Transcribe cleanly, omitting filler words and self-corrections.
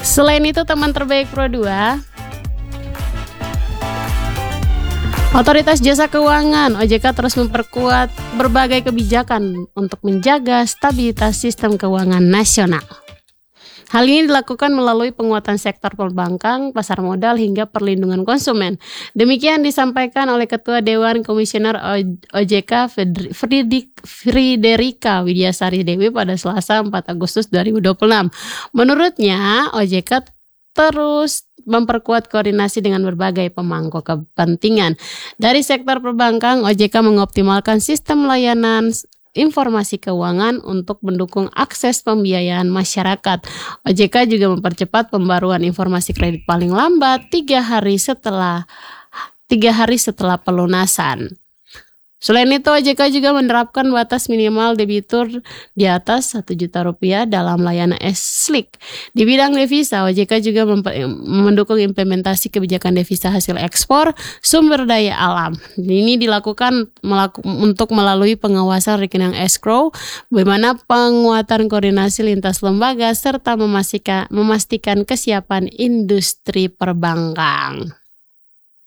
Selain itu, teman terbaik Pro 2, Otoritas Jasa Keuangan (OJK) terus memperkuat berbagai kebijakan untuk menjaga stabilitas sistem keuangan nasional. Hal ini dilakukan melalui penguatan sektor perbankan, pasar modal, hingga perlindungan konsumen. Demikian disampaikan oleh Ketua Dewan Komisioner OJK Friederika Widyasari Dewi pada Selasa 4 Agustus 2026. Menurutnya, OJK terus memperkuat koordinasi dengan berbagai pemangku kepentingan. Dari sektor perbankan, OJK mengoptimalkan sistem layanan informasi keuangan untuk mendukung akses pembiayaan masyarakat. OJK juga mempercepat pembaruan informasi kredit paling lambat 3 hari setelah pelunasan. Selain itu, OJK juga menerapkan batas minimal debitur di atas Rp1 juta dalam layanan SLIK. Di bidang devisa, OJK juga mendukung implementasi kebijakan devisa hasil ekspor sumber daya alam. Ini dilakukan untuk melalui pengawasan rekening escrow, bagaimana penguatan koordinasi lintas lembaga, serta memastikan kesiapan industri perbankan.